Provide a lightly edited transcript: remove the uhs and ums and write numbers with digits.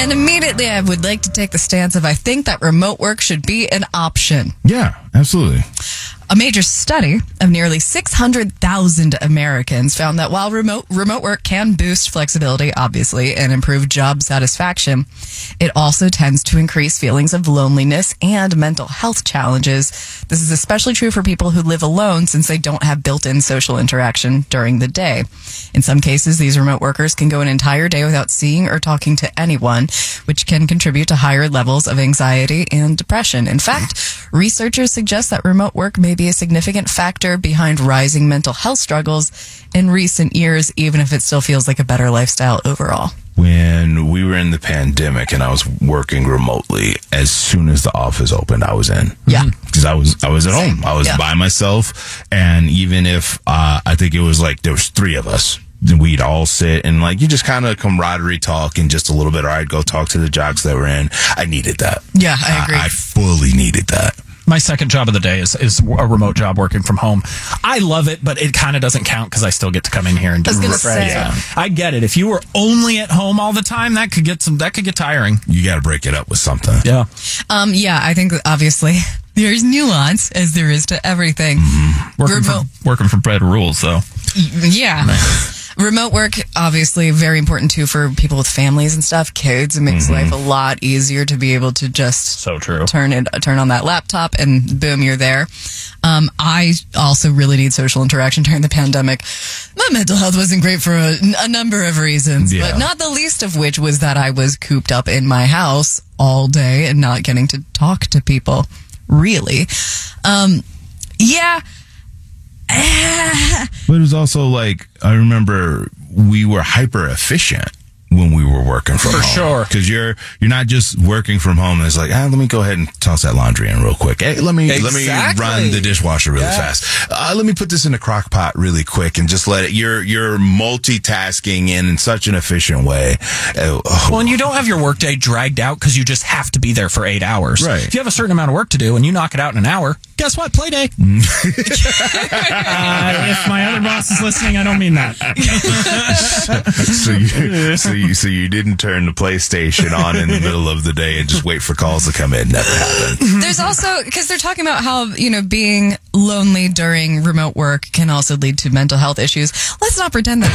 And immediately I would like to take the stance of I think that remote work should be an option. Yeah, absolutely. A major study of nearly 600,000 Americans found that while remote work can boost flexibility, obviously, and improve job satisfaction, it also tends to increase feelings of loneliness and mental health challenges. This is especially true for people who live alone since they don't have built-in social interaction during the day. In some cases, these remote workers can go an entire day without seeing or talking to anyone, which can contribute to higher levels of anxiety and depression. In fact, researchers suggest that remote work may be a significant factor behind rising mental health struggles in recent years, even if it still feels like a better lifestyle overall. When we were in the pandemic and I was working remotely, as soon as the office opened, I was in. Yeah. Because I was at home. I was by myself. And even if, I think it was like, there was 3 of us, we'd all sit and like, you just kind of camaraderie talk and just a little bit. All right, go talk to the jocks that were in. I needed that. Yeah, I agree. I fully needed that. My second job of the day is a remote job working from home. I love it, but it kind of doesn't count because I still get to come in here and do I was gonna say. Yeah. I get it. If you were only at home all the time, that could get tiring. You got to break it up with something. Yeah. Yeah, I think obviously there's nuance as there is to everything. Working for better rules, though. Yeah. Remote work, obviously, very important, too, for people with families and stuff, kids. It makes life a lot easier to be able to just so true. turn on that laptop and boom, you're there. I also really need social interaction during the pandemic. My mental health wasn't great for a number of reasons, but not the least of which was that I was cooped up in my house all day and not getting to talk to people, really. Yeah. But it was also like, I remember we were hyper efficient when we were working from home. For sure. Because you're not just working from home. It's like, let me go ahead and toss that laundry in real quick. Hey, let me run the dishwasher really fast. Let me put this in the crock pot really quick and just let it. You're multitasking in such an efficient way. Well, and you don't have your workday dragged out because you just have to be there for 8 hours. Right. If you have a certain amount of work to do and you knock it out in an hour, guess what? Play day. If my other boss is listening, I don't mean that. So you didn't turn the PlayStation on in the middle of the day and just wait for calls to come in. Never happened. There's also, because they're talking about how, being lonely during remote work can also lead to mental health issues. Let's not pretend that